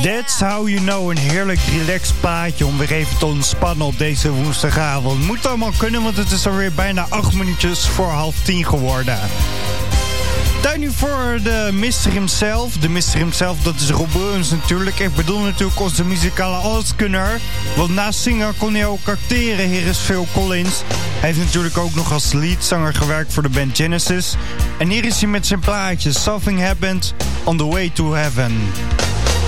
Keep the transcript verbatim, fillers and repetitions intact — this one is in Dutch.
That's how you know, een heerlijk relaxed plaatje om weer even te ontspannen op deze woensdagavond. Moet allemaal kunnen, want het is alweer bijna acht minuutjes voor half tien geworden. Tijd nu voor de mister himself. De mister himself, dat is Rob Williams natuurlijk. Ik bedoel natuurlijk onze muzikale alleskunner. Want naast zingen kon hij ook acteren. Hier is Phil Collins. Hij heeft natuurlijk ook nog als leadzanger gewerkt voor de band Genesis. En hier is hij met zijn plaatje Something Happened on the Way to Heaven.